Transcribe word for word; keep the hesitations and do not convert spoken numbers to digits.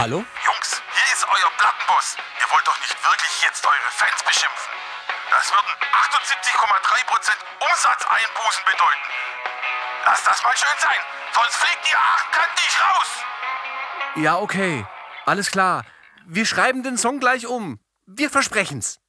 Hallo? Jungs, hier ist euer Plattenboss. Ihr wollt doch nicht wirklich jetzt eure Fans beschimpfen. Das würden achtundsiebzig Komma drei Prozent Umsatzeinbußen bedeuten. Lasst das mal schön sein, sonst fliegt ihr achtkantig raus. Ja, okay. Alles klar. Wir schreiben den Song gleich um. Wir versprechen's.